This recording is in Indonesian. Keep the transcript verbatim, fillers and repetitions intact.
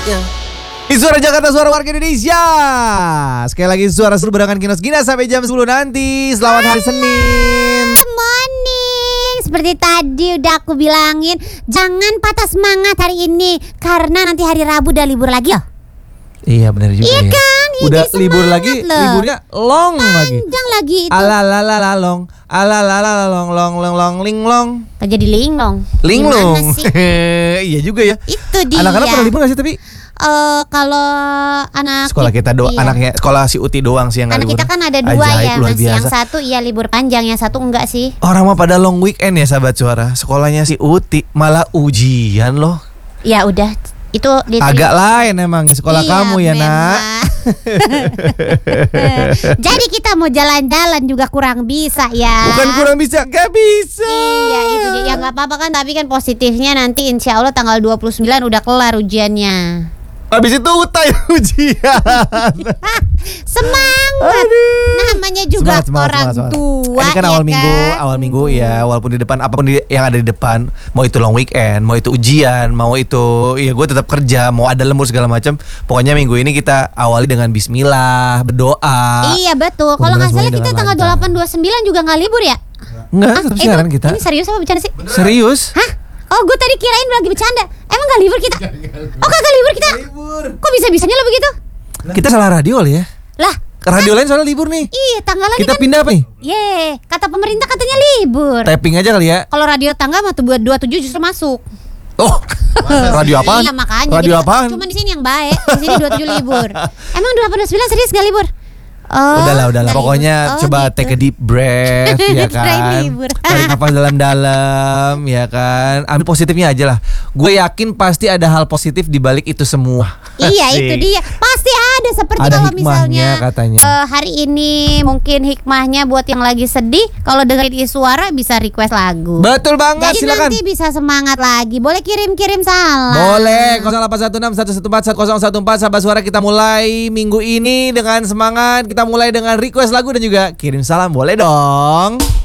Ya. Di Suara Jakarta, suara warga Indonesia. Sekali lagi suara seru barengan Kinos Gina sampai jam sepuluh nanti. Selamat hari Senin. Morning. Seperti tadi udah aku bilangin, jangan patah semangat hari ini karena nanti hari Rabu udah libur lagi loh. Iya benar juga Iya ya. kan? Iya, Udah jadi libur semangat lagi, loh. liburnya long lagi. Panjang lagi itu. Ala la la la long, ala la la la long long long long ling long. Kan jadi linglong. Linglong. Gimana sih? Iya juga ya. Itu dia. Anak-anak pernah libur gak sih tapi? Eh, kalau anak Sekolah kita doang, iya. anaknya sekolah si Uti doang sih yang nggak Anak libur. kita kan ada dua Ajaib, ya, luar Mas. Yang biasa. satu iya libur panjang, yang satu enggak sih. Orang mah pada long weekend ya sahabat suara. Sekolahnya si Uti malah ujian loh. Ya udah, itu diterima. Agak lain emang sekolah Iya, kamu ya memang. nak. Jadi kita mau jalan-jalan juga kurang bisa ya. Bukan kurang bisa, gak bisa. Iya itu dia. Ya nggak apa-apa kan, tapi kan positifnya nanti insya Allah tanggal dua puluh sembilan udah kelar ujiannya. Habis itu utai ujian. Semangat. Aduh. Namanya juga Semangat, semangat, orang semangat, semangat. tua. Ini kan ya awal minggu, kan? awal minggu ya. Walaupun di depan apapun di- yang ada di depan, mau itu long weekend, mau itu ujian, mau itu, ya gue tetap kerja, mau ada lembur segala macam. Pokoknya minggu ini kita awali dengan Bismillah, berdoa. Iya betul. Kalau Mudah-mudahan nggak salah semuanya kita dengan tanggal lancar. delapan dua puluh sembilan juga nggak libur ya? Enggak, Ah, tetap eh, siaran bu- kita. Ini serius apa bercanda sih? Serius? Hah? Oh, gue tadi kirain lagi bercanda. Emang gak libur kita? Oh, kagak libur kita? Kok bisa-bisanya lo begitu? Kita salah radio kali ya. Lah, Radio lain soalnya libur nih. iya tanggal lagi Kita kan. pindah apa nih? Ye, kata pemerintah katanya libur. Tapping aja kali ya. Kalau radio tangga mah tuh buat dua puluh tujuh justru masuk. Oh, radio apaan? Iya makanya. Radio Jadi, apaan? Cuma di sini yang baik. Di sini dua puluh tujuh libur. Emang delapan belas sembilan serius gak libur? Oh, Udahlah, udahlah. nggak Pokoknya libur. Oh, coba gitu. take a deep breath, ya Kirain kan. libur. Tarik nafas dalam-dalam, ya kan. Ambil positifnya aja lah. Gue yakin pasti ada hal positif di balik itu semua. Iya Asik. itu dia. Pasti ada seperti Ada kalau hikmahnya misalnya katanya. eh, hari ini mungkin hikmahnya buat yang lagi sedih, kalau dengerin suara bisa request lagu. Betul banget, Jadi silakan. nanti bisa semangat lagi. Boleh kirim-kirim salam. Boleh nol delapan satu enam satu satu empat satu nol satu empat. Sahabat suara, kita mulai minggu ini dengan semangat. Kita mulai dengan request lagu dan juga kirim salam. Boleh dong.